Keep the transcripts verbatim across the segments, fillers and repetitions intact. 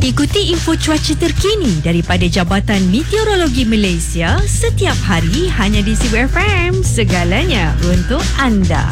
Ikuti info cuaca terkini daripada Jabatan Meteorologi Malaysia setiap hari hanya di Sibu F M. Segalanya untuk anda.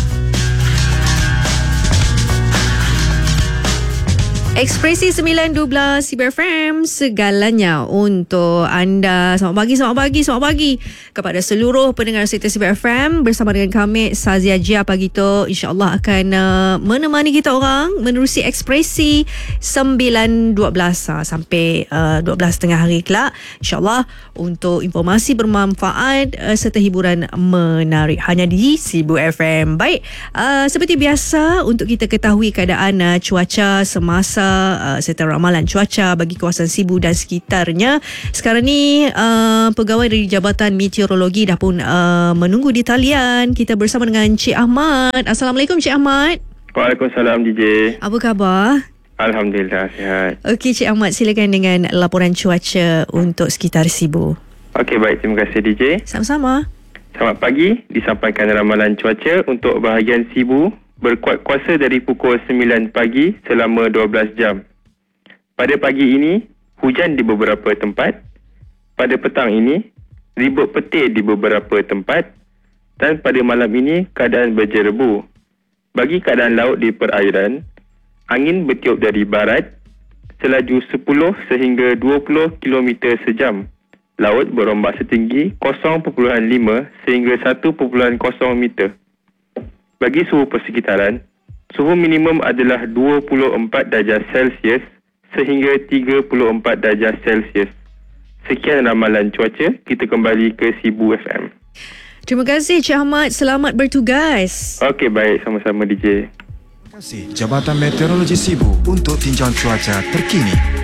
Ekspresi sembilan dua belas Sibu F M, segalanya untuk anda. Selamat pagi, selamat pagi, selamat pagi kepada seluruh pendengar setia Sibu F M. Bersama dengan kami Sazia Jia pagi tu, insya-Allah akan uh, menemani kita orang menerusi ekspresi sembilan dua belas uh, sampai uh, dua belas tengah hari kelak, insya-Allah, untuk informasi bermanfaat uh, serta hiburan menarik hanya di Sibu F M. Baik, uh, seperti biasa untuk kita ketahui keadaan uh, cuaca semasa Uh, serta ramalan cuaca bagi kawasan Sibu dan sekitarnya. Sekarang ni uh, pegawai dari Jabatan Meteorologi dah pun uh, menunggu di talian. Kita bersama dengan Cik Ahmad. Assalamualaikum Cik Ahmad. Waalaikumsalam D J. Apa khabar? Alhamdulillah sihat. Okey Cik Ahmad, silakan dengan laporan cuaca untuk sekitar Sibu. Okey, baik, terima kasih D J. Sama-sama. Selamat pagi. Disampaikan ramalan cuaca untuk bahagian Sibu berkuat kuasa dari pukul sembilan pagi selama dua belas jam. Pada pagi ini, hujan di beberapa tempat. Pada petang ini, ribut petir di beberapa tempat. Dan pada malam ini, keadaan berjerebu. Bagi keadaan laut di perairan, angin bertiup dari barat, selaju sepuluh sehingga dua puluh kilometer sejam. Laut berombak setinggi kosong perpuluhan lima sehingga satu perpuluhan kosong meter. Bagi suhu persekitaran, suhu minimum adalah dua puluh empat darjah Celsius sehingga tiga puluh empat darjah Celsius. Sekian ramalan cuaca, kita kembali ke Sibu F M. Terima kasih Cik Ahmad, selamat bertugas. Okey, baik, sama-sama D J. Terima kasih Jabatan Meteorologi Sibu untuk tinjauan cuaca terkini.